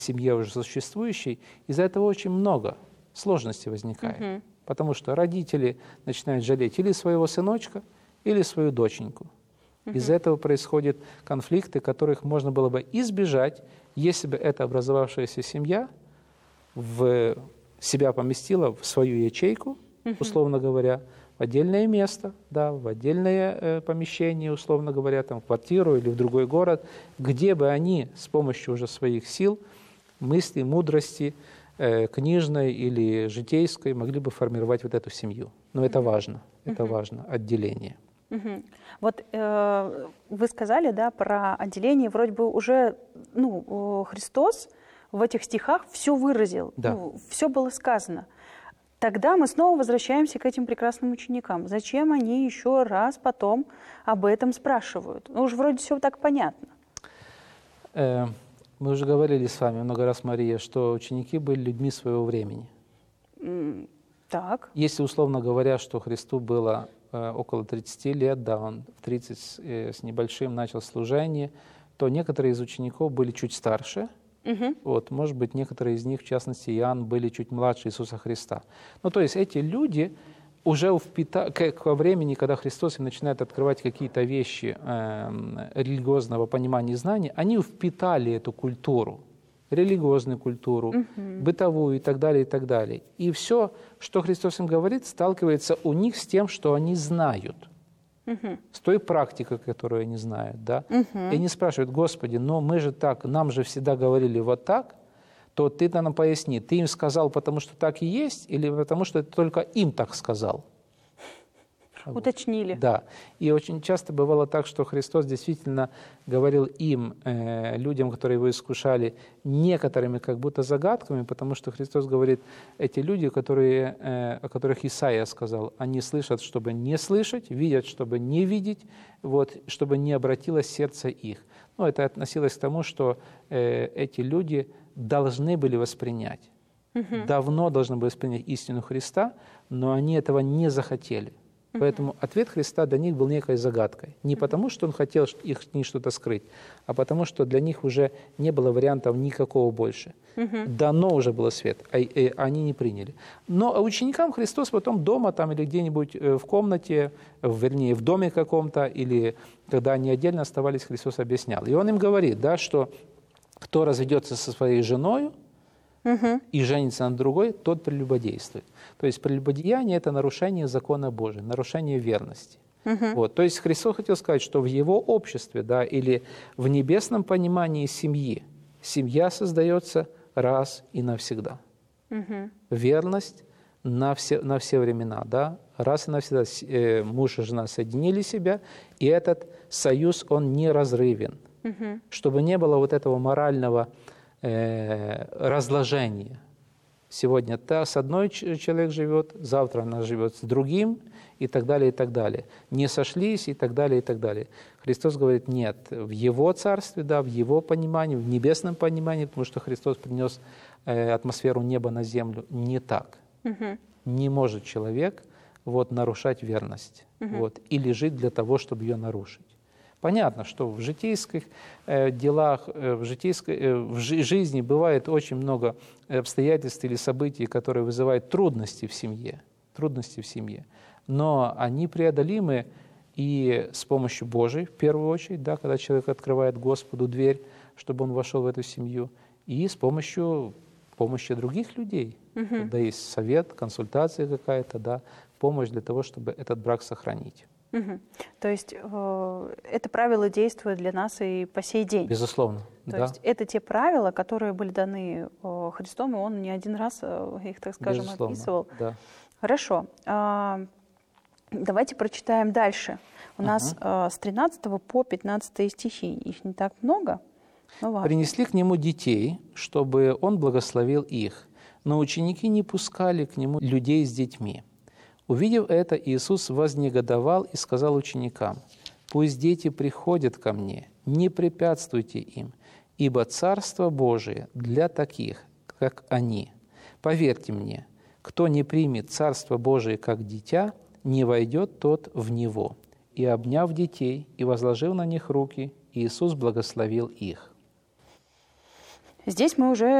семье уже существующей, из-за этого очень много сложностей возникает. Потому что родители начинают жалеть или своего сыночка, или свою доченьку. Из-за этого происходят конфликты, которых можно было бы избежать, если бы эта образовавшаяся семья в себя поместила в свою ячейку, условно говоря, в отдельное место, да, в отдельное помещение, условно говоря, там, в квартиру или в другой город, где бы они с помощью уже своих сил, мысли, мудрости, книжной или житейской, могли бы формировать вот эту семью. Но это важно, это важно, отделение. Вот вы сказали, да, про отделение, вроде бы уже Христос в этих стихах все выразил, Да. все было сказано. Тогда мы снова возвращаемся к этим прекрасным ученикам. Зачем они еще раз потом об этом спрашивают? Ну, уж вроде все так понятно. Мы уже говорили с вами много раз, Мария, что ученики были людьми своего времени. Так. Если, условно говоря, что Христу было около 30 лет, да, он в 30 с небольшим начал служение, то некоторые из учеников были чуть старше. Вот, может быть, некоторые из них, в частности, Иоанн, были чуть младше Иисуса Христа. Ну, то есть эти люди уже во времени, когда Христос им начинает открывать какие-то вещи религиозного понимания и знания, они впитали эту культуру, религиозную культуру, бытовую и так далее, и так далее. И все, что Христос им говорит, сталкивается у них с тем, что они знают, с той практикой, которую они знают. Да? И они спрашивают: Господи, но мы же так, нам же всегда говорили вот так, то ты нам поясни, ты им сказал, потому что так и есть, или потому что ты только им так сказал? Уточнили. Да. И очень часто бывало так, что Христос действительно говорил им, людям, которые его искушали, некоторыми как будто загадками, потому что Христос говорит, эти люди, о которых Исаия сказал, они слышат, чтобы не слышать, видят, чтобы не видеть, вот, чтобы не обратилось сердце их. Ну, это относилось к тому, что эти люди должны были воспринять, давно должны были воспринять истину Христа, но они этого не захотели. Поэтому ответ Христа для них был некой загадкой. Не потому, что Он хотел их что-то скрыть, а потому, что для них уже не было вариантов никакого больше. Дано уже было свет, а они не приняли. Но ученикам Христос потом дома там, или где-нибудь в комнате, вернее, в доме каком-то, или когда они отдельно оставались, Христос объяснял. И Он им говорит, да, что кто разведется со своей женой и женится на другой, тот прелюбодействует. То есть прелюбодеяние – это нарушение закона Божия, нарушение верности. Вот. То есть Христос хотел сказать, что в Его обществе, да, или в небесном понимании семьи, семья создается раз и навсегда. Верность на все времена, да, раз и навсегда муж и жена соединили себя, и этот союз, он неразрывен. Чтобы не было вот этого морального разложения. Сегодня с одной человек живет, завтра она живет с другим, и так далее, и так далее. Не сошлись, и так далее, и так далее. Христос говорит, нет, в Его царстве, да, в Его понимании, в небесном понимании, потому что Христос принес атмосферу неба на землю, не так. Не может человек нарушать верность или жить для того, чтобы ее нарушить. Понятно, что в житейских делах, в жизни бывает очень много обстоятельств или событий, которые вызывают трудности в семье. Но они преодолимы и с помощью Божией, в первую очередь, да, когда человек открывает Господу дверь, чтобы он вошел в эту семью, и с помощью помощи других людей. Когда есть совет, консультация какая-то, да, помощь для того, чтобы этот брак сохранить. То есть это правило действует для нас и по сей день? Безусловно, То есть это те правила, которые были даны Христом, и Он не один раз их, так скажем, безусловно, описывал. Да. Хорошо. Давайте прочитаем дальше. У нас с 13 по 15 стихи. Их не так много, но важно. «Принесли к Нему детей, чтобы Он благословил их, но ученики не пускали к Нему людей с детьми. Увидев это, Иисус вознегодовал и сказал ученикам: «Пусть дети приходят ко Мне, не препятствуйте им, ибо Царство Божие для таких, как они. Поверьте Мне, кто не примет Царство Божие как дитя, не войдет тот в него». И, обняв детей и возложив на них руки, Иисус благословил их. Здесь мы уже